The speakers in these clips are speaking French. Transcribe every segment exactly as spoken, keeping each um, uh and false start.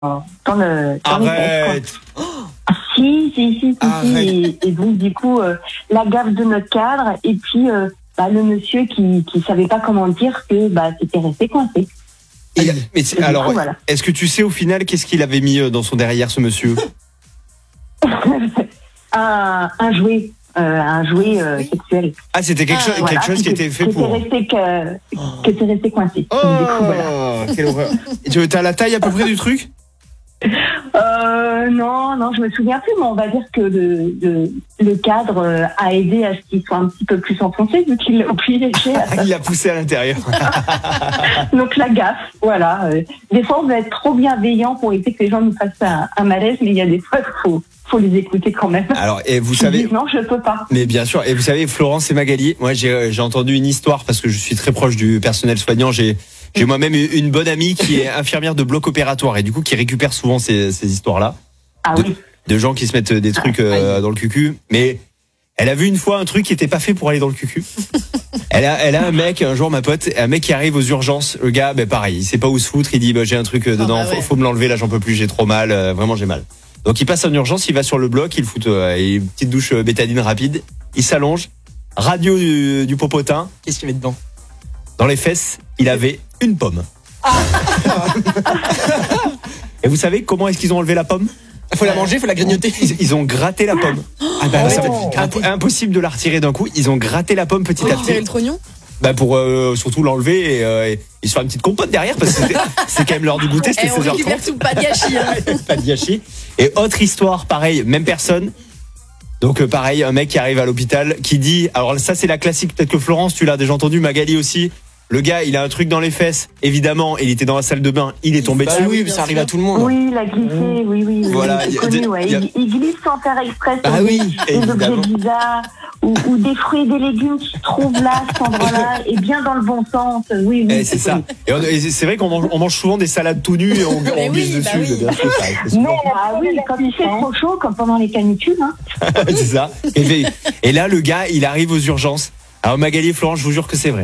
dans le dans les Arrête. fesses, quoi. Si, si, si, si, si. Et, et donc, du coup, euh, la gaffe de notre cadre, et puis euh, bah, le monsieur qui qui savait pas comment dire que bah, c'était resté coincé. Et, mais c'est- Et du alors, coup, voilà. est-ce que tu sais au final qu'est-ce qu'il avait mis euh, dans son derrière, ce monsieur? un, un jouet, euh, un jouet euh, sexuel. Ah, c'était quelque, Ah, chose, Voilà, quelque chose qui était fait qui pour. Était resté que, qui était resté coincé. Oh, Donc, du coup, voilà. quelle horreur. Et tu as la taille à peu près du truc? Euh, non, non, je me souviens plus, mais on va dire que le, le, le cadre euh, a aidé à ce qu'il soit un petit peu plus enfoncé, vu qu'il l'a oublié léger. Il l'a poussé à l'intérieur. Donc la gaffe, voilà. Euh, des fois, on va être trop bienveillant pour éviter que les gens nous fassent un, un malaise, mais il y a des fois qu'il faut, faut les écouter quand même. Alors, et vous Ils savez. disent, non, je peux pas. Mais bien sûr, et vous savez, Florence et Magali, moi j'ai j'ai entendu une histoire parce que je suis très proche du personnel soignant. J'ai j'ai moi-même une bonne amie qui est infirmière de bloc opératoire et du coup qui récupère souvent ces, ces histoires-là Ah de, oui. de gens qui se mettent des trucs euh, dans le cucu. Mais elle a vu une fois un truc qui était pas fait pour aller dans le cucu. Elle a, elle a un mec, un jour ma pote, un mec qui arrive aux urgences. Le gars, ben pareil, il sait pas où se foutre. Il dit, bah, j'ai un truc euh, dedans, Ah bah ouais. faut, faut me l'enlever là, j'en peux plus, j'ai trop mal, euh, vraiment j'ai mal. Donc il passe en urgence, il va sur le bloc, il fout euh, une petite douche euh, bétadine rapide, il s'allonge, radio du, du popotin, Qu'est-ce qu'il y avait dedans? dans les fesses, il avait une pomme. Et vous savez comment est-ce qu'ils ont enlevé la pomme? Il faut la manger, il faut la grignoter. Ils, ils ont gratté la pomme. Ah bah Ça ouais. va être imp- impossible de la retirer d'un coup. Ils ont gratté la pomme petit à Pour tirer petit. le trognon. Bah pour euh, surtout l'enlever et, euh, et, et se faire une petite compote derrière parce que c'était- c'est quand même l'heure du goûter, c'était Et on seize heures récupère trente. tout, pas de gâchis. Hein. Pas de gâchis. Et autre histoire, pareil, même personne. Donc euh, pareil, un mec qui arrive à l'hôpital qui dit, alors ça c'est la classique, peut-être que Florence tu l'as déjà entendu, Magali aussi. Le gars, il a un truc dans les fesses, évidemment, il était dans la salle de bain, il est tombé Bah dessus. oui, bien ça arrive sûr. à tout le monde. Oui, il a glissé, oui, oui. oui, Voilà, c'est il y a connu, des- ouais. il y a- Il, il glisse sans faire exprès sur Ah des, oui, des objets évidemment. bizarres ou, ou des fruits et des légumes qui se trouvent là, à cet endroit-là, et bien dans le bon sens. Oui, oui. Eh, c'est ça. connu. Et, on- et c'est vrai qu'on mange, on mange souvent des salades tout nues et on, Mais on oui, glisse bah dessus. oui. Bien sûr, ça arrive souvent. Non, ah oui, quand il fait trop chaud, comme pendant les canicules, hein. C'est ça. Et, et là, le gars, il arrive aux urgences. Alors Magali et Florence, je vous jure que c'est vrai.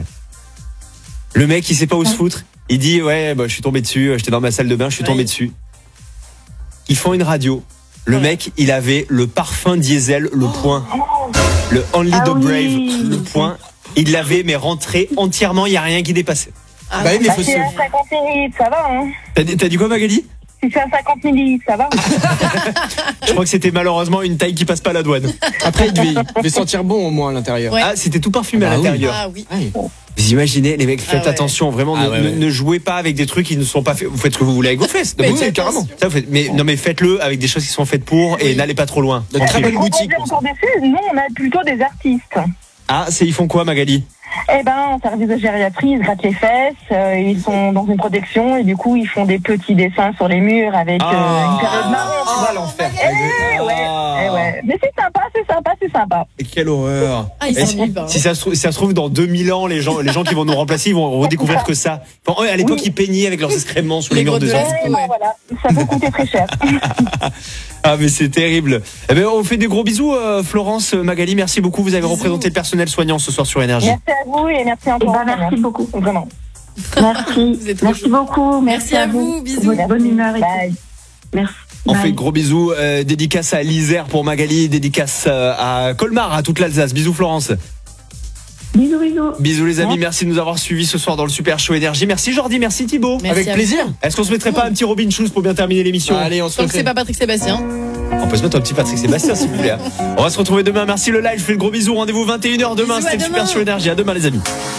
Le mec, il sait pas où se foutre. Il dit, ouais, bah, je suis tombé dessus, j'étais dans ma salle de bain, je suis tombé Ouais. dessus. Ils font une radio. Le mec, il avait le parfum diesel, le point. Le Only Ah the oui. Brave, le point. Il l'avait, mais rentré entièrement, il n'y a rien qui dépassait. Ah, Bah oui, mais il Bah, faut c'est se. à cinquante millilitres, ça va, hein. T'as dit, t'as dit quoi, Magali? Si c'est à cinquante millilitres, ça va. Je crois que c'était malheureusement une taille qui passe pas à la douane. Après, il devait, il devait sentir bon au moins à l'intérieur. Ouais. Ah, c'était tout parfumé Ah à bah oui. l'intérieur. Ah oui. Ouais. Vous imaginez, les mecs, faites Ah ouais. attention, vraiment, Ah ne, ouais, ne- ouais. ne jouez pas avec des trucs qui ne sont pas faits. Vous faites ce que vous voulez avec vos fesses. Mais Oui, faites carrément. attention. Ça, vous faites- mais non, mais faites-le avec des choses qui sont faites pour et Oui. n'allez pas trop loin. De très belle Quand on boutique. vient encore dessus, nous, on a plutôt des artistes. Ah, c'est ils font quoi, Magali? Eh ben, en service de gériatrie, ils se grattent les fesses, euh, ils sont dans une protection et du coup, ils font des petits dessins sur les murs avec euh, Ah. une période marron. Oh, va l'enfer. Eh ouais, eh ouais. Mais c'est sympa, c'est sympa, c'est sympa. Et quelle horreur. Ah, ils Et s'ennuient si, pas. si ça se trouve, si ça se trouve dans deux mille ans, les gens, les gens qui vont nous remplacer, ils vont redécouvrir que ça. Enfin, ouais, à l'époque, Oui. ils peignaient avec leurs excréments sur les, Les murs gros de de gens. la- Eh ben, ouais. voilà, ça peut coûter très cher. Ah, mais c'est terrible. Eh ben, on fait des gros bisous, euh, Florence, Magali, merci beaucoup. Vous avez Bisous. représenté le personnel soignant ce soir sur Énergie. Merci à vous et merci encore. Eh ben, merci beaucoup. Vraiment. Merci. Vous êtes trop Merci chou. beaucoup. Merci à vous, bisous. Bonne, bonne humeur et Bye. tout. Merci. On Bye. fait de gros bisous, euh, dédicace à l'Isère pour Magali, dédicace euh, à Colmar, à toute l'Alsace. Bisous Florence. Bisous, bisous. Bisous les amis, merci de nous avoir suivis ce soir dans le Super Show Énergie. Merci Jordi, merci Thibaut. Merci Avec à plaisir. vous. Est-ce qu'on se mettrait pas un petit Robin Schulz pour bien terminer l'émission? Bah, allez, on se Tant le que c'est fait. pas Patrick Sébastien. On peut se mettre un petit Patrick Sébastien s'il vous plaît. On va se retrouver demain, merci le live, je fais le gros bisou, rendez-vous vingt et une heures demain, Bisous, à c'était le Super demain. Show Énergie, à demain les amis.